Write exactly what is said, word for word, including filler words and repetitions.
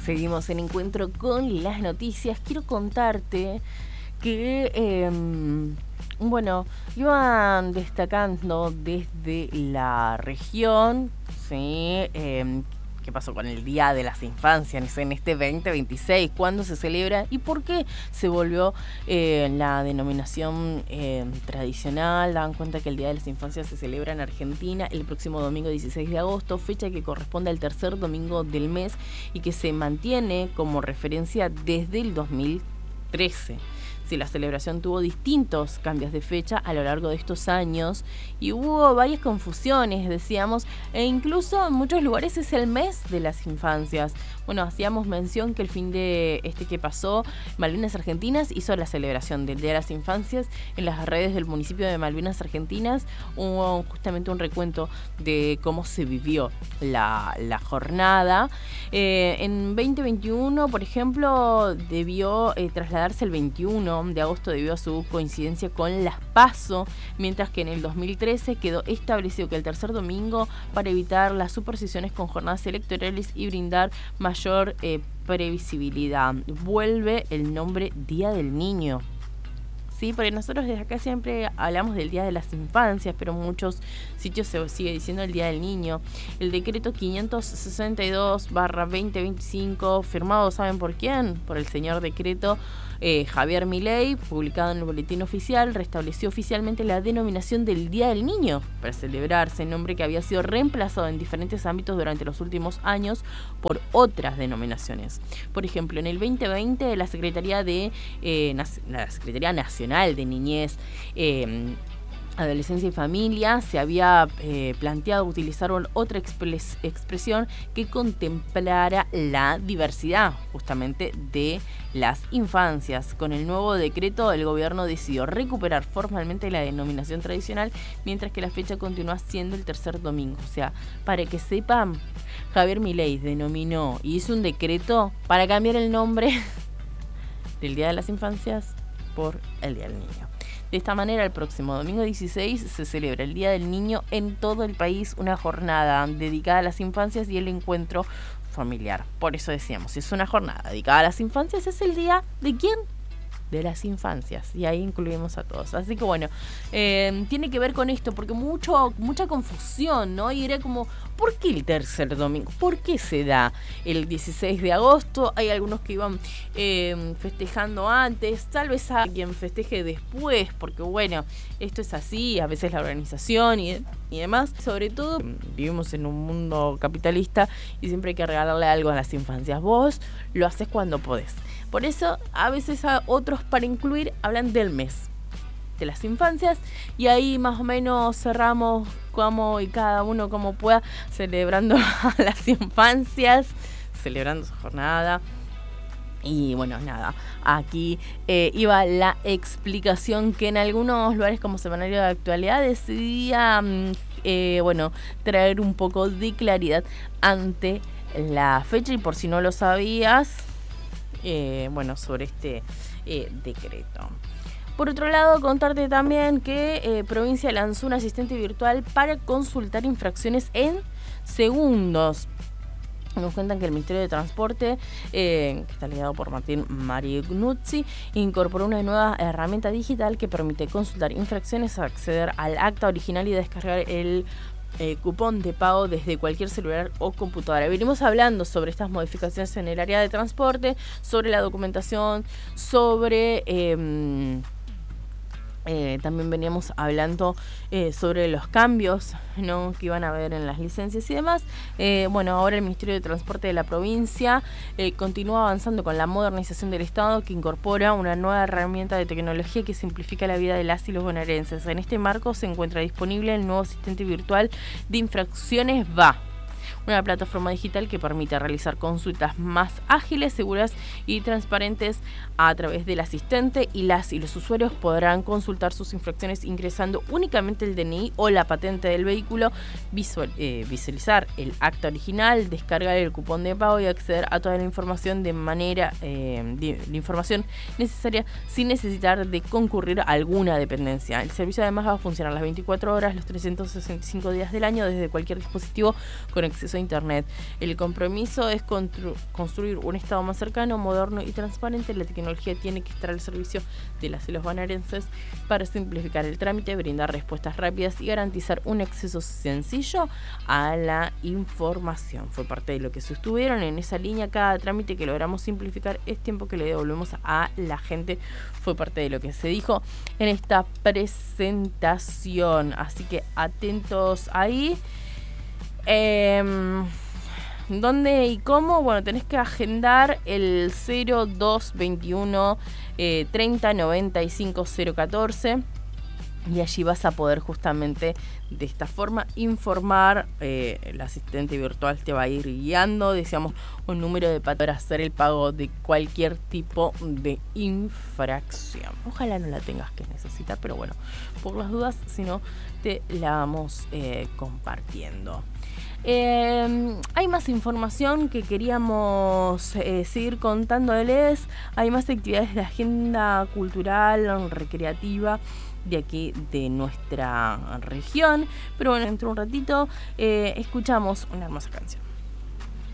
Seguimos en Encuentro con las Noticias. Quiero contarte que, eh, bueno, iban destacando desde la región, ¿sí? Eh, ¿Qué pasó con el Día de las Infancias en este veinte veintiséis? ¿Cuándo se celebra? ¿Y por qué se volvió eh, la denominación eh, tradicional? Dan cuenta que el Día de las Infancias se celebra en Argentina el próximo domingo dieciséis de agosto, fecha que corresponde al tercer domingo del mes y que se mantiene como referencia desde el dos mil trece. Sí, la celebración tuvo distintos cambios de fecha a lo largo de estos años y hubo varias confusiones, decíamos, e incluso en muchos lugares es el mes de las infancias. Bueno, hacíamos mención que el fin de este que pasó, Malvinas Argentinas hizo la celebración del Día de las Infancias. En las redes del municipio de Malvinas Argentinas hubo justamente un recuento de cómo se vivió la, la jornada. Eh, en veinte veintiuno, por ejemplo, debió eh, trasladarse el veintiuno de agosto debido a su coincidencia con las PASO, mientras que en el dos mil trece quedó establecido que el tercer domingo para evitar las supersticiones con jornadas electorales y brindar mayor eh, previsibilidad. Vuelve el nombre Día del Niño. Sí, porque nosotros desde acá siempre hablamos del Día de las Infancias, pero en muchos sitios se sigue diciendo el Día del Niño. El decreto quinientos sesenta y dos barra veinte veinticinco, firmado, ¿saben por quién? Por el señor decreto eh, Javier Milei, publicado en el Boletín Oficial, restableció oficialmente la denominación del Día del Niño para celebrarse, nombre que había sido reemplazado en diferentes ámbitos durante los últimos años por otras denominaciones. Por ejemplo, en el veinte veinte la Secretaría de eh, la Secretaría Nacional de Niñez, eh, Adolescencia y Familia se había eh, planteado utilizar otra expres- expresión que contemplara la diversidad justamente de las infancias. Con el nuevo decreto, el gobierno decidió recuperar formalmente la denominación tradicional, mientras que la fecha continúa siendo el tercer domingo. O sea, para que sepan, Javier Milei denominó y hizo un decreto para cambiar el nombre del Día de las Infancias por el Día del Niño. De esta manera, el próximo domingo dieciséis se celebra el Día del Niño en todo el país, una jornada dedicada a las infancias y el encuentro familiar. Por eso decíamos, si es una jornada dedicada a las infancias, es el día ¿de quién? De las infancias, y ahí incluimos a todos. Así que bueno, eh, tiene que ver con esto, porque mucho mucha confusión, ¿no? Y era como, ¿por qué el tercer domingo? ¿Por qué se da el dieciséis de agosto? Hay algunos que iban eh, festejando antes, tal vez alguien festeje después, porque bueno, esto es así, a veces la organización y, y demás. Sobre todo, vivimos en un mundo capitalista y siempre hay que regalarle algo a las infancias. Vos lo haces cuando podés. Por eso, a veces a otros para incluir hablan del mes de las infancias y ahí más o menos cerramos como y cada uno como pueda celebrando a las infancias, celebrando su jornada. Y bueno, nada, aquí eh, iba la explicación que en algunos lugares como Semanario de Actualidad decidía, eh, bueno, traer un poco de claridad ante la fecha y por si no lo sabías, Eh, bueno, sobre este eh, decreto. Por otro lado, contarte también que eh, provincia lanzó un asistente virtual para consultar infracciones en segundos. Nos cuentan que el Ministerio de Transporte, eh, que está liderado por Martín Marignuzzi, incorporó una nueva herramienta digital que permite consultar infracciones, acceder al acta original y descargar el Eh, cupón de pago desde cualquier celular o computadora. Venimos hablando sobre estas modificaciones en el área de transporte, sobre la documentación, sobre eh, eh, también veníamos hablando eh, sobre los cambios, ¿no?, que iban a haber en las licencias y demás. Eh, bueno, ahora el Ministerio de Transporte de la provincia eh, continúa avanzando con la modernización del Estado, que incorpora una nueva herramienta de tecnología que simplifica la vida de las y los bonaerenses. En este marco se encuentra disponible el nuevo asistente virtual de infracciones V A, una plataforma digital que permite realizar consultas más ágiles, seguras y transparentes a través del asistente, y las y los usuarios podrán consultar sus infracciones ingresando únicamente el D N I o la patente del vehículo, visual, eh, visualizar el acta original, descargar el cupón de pago y acceder a toda la información de manera eh, de, de información necesaria sin necesitar de concurrir a alguna dependencia. El servicio además va a funcionar las veinticuatro horas, los trescientos sesenta y cinco días del año desde cualquier dispositivo con acceso acceso a Internet. El compromiso es constru- construir un Estado más cercano, moderno y transparente. La tecnología tiene que estar al servicio de las y los bonaerenses para simplificar el trámite, brindar respuestas rápidas y garantizar un acceso sencillo a la información. Fue parte de lo que sostuvieron en esa línea. Cada trámite que logramos simplificar es tiempo que le devolvemos a la gente. Fue parte de lo que se dijo en esta presentación. Así que atentos ahí. Eh, ¿Dónde y cómo? Bueno, tenés que agendar el cero dos veintiuno eh, treinta noventa y cinco cero catorce. Y allí vas a poder justamente de esta forma informar, eh, el asistente virtual te va a ir guiando, decíamos, un número de pago para hacer el pago de cualquier tipo de infracción. Ojalá no la tengas que necesitar, pero bueno, por las dudas, si no, te la vamos eh, compartiendo. Eh, hay más información que queríamos eh, seguir contándoles. Hay más actividades de agenda cultural, recreativa de aquí de nuestra región. Pero bueno, dentro de un ratito eh, escuchamos una hermosa canción.